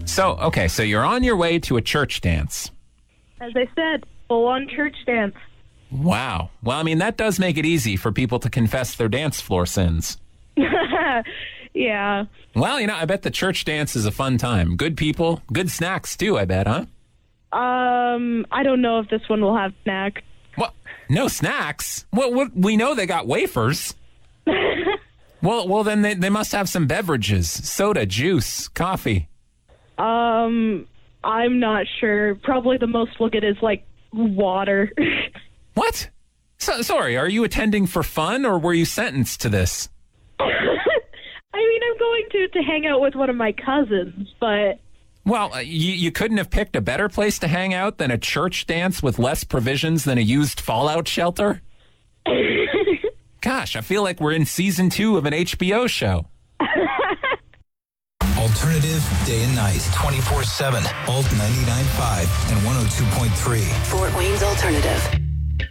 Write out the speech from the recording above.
So you're on your way to a church dance. As I said, full-on church dance. Wow. Well, I mean, that does make it easy for people to confess their dance floor sins. Yeah. Well, I bet the church dance is a fun time. Good people, good snacks too, I bet, huh? I don't know if this one will have snacks. What? No snacks? What? We know they got wafers. Well, then they must have some beverages. Soda, juice, coffee. I'm not sure. Probably the most we'll get is, water. What? Sorry, are you attending for fun, or were you sentenced to this? I'm going to hang out with one of my cousins, but... Well, you couldn't have picked a better place to hang out than a church dance with less provisions than a used fallout shelter? Gosh, I feel like we're in season 2 of an HBO show. Alternative day and night, 24/7, Alt 99.5 and 102.3. Fort Wayne's Alternative.